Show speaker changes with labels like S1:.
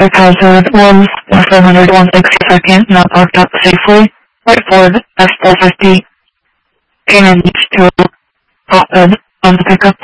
S1: traffic hazard was 401 not parked up safely. White Ford F-450 came in to Hotbed on the pickup